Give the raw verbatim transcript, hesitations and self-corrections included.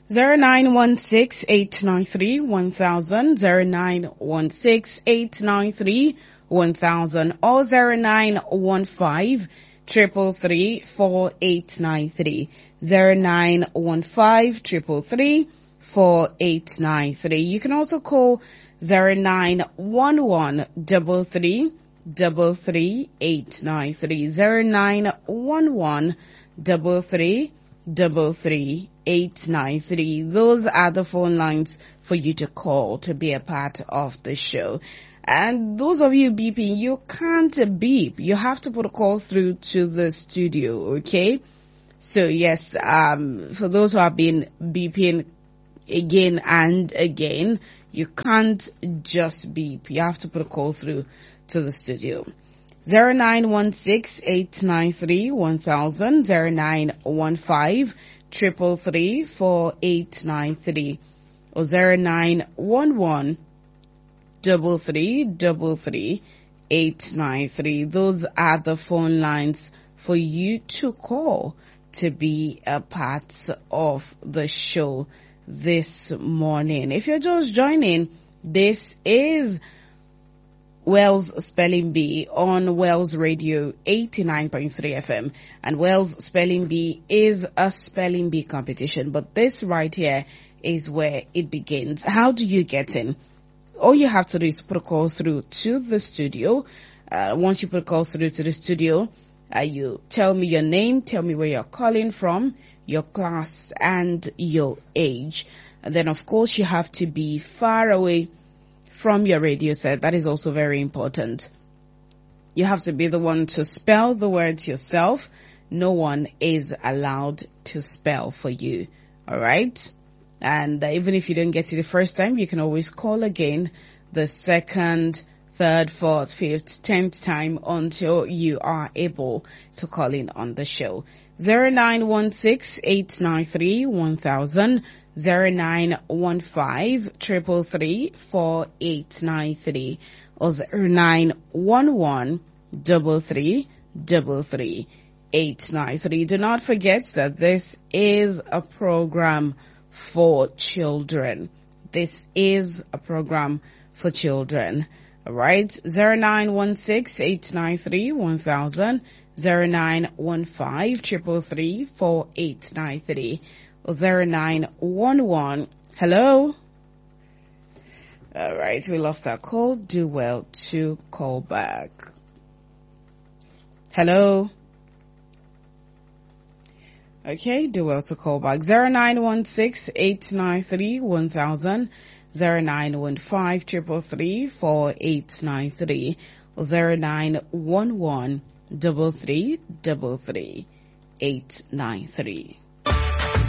zero nine one six eight nine three one thousand, zero nine one six eight nine three one thousand, or zero nine one five triple three four eight nine three, zero nine one five triple three four eight nine three. You can also call zero nine one one double three double three eight nine three, zero nine one one double three double three eight nine three. Those are the phone lines for you to call to be a part of the show. And those of you beeping, you can't beep. You have to put a call through to the studio, okay? So yes, um, for those who have been beeping again and again, you can't just beep. You have to put a call through to the studio. zero nine one six eight nine three one thousand, zero nine one five triple three four eight nine three, or zero nine one one double three double three eight nine three. Those are the phone lines for you to call to be a part of the show this morning. If you're just joining, this is Wells Spelling Bee on Wells Radio eighty-nine point three F M, and Wells Spelling Bee is a spelling bee competition, but this right here is where it begins. How do you get in? All you have to do is put a call through to the studio. Uh, once you put a call through to the studio, uh, you tell me your name, tell me where you're calling from, your class, and your age. And then, of course, you have to be far away from your radio set. That is also very important. You have to be the one to spell the words yourself. No one is allowed to spell for you. All right? And uh, even if you don't get it the first time, you can always call again the second, third, fourth, fifth, tenth time until you are able to call in on the show. zero nine one six eight nine three one thousand, zero nine one five triple three four eight nine three, or zero nine one one double three double three eight nine three. Do not forget that this is a program for children. This is a program for children. All right. zero nine one six eight nine three one thousand, zero nine one five triple three four eight nine three, or zero nine one one. Hello. All right. We lost our call. Do well to call back. Hello. Okay, do well to call back. zero nine one six eight nine three one thousand, zero nine one five triple three four eight nine three, or zero nine one one double three double three eight nine three.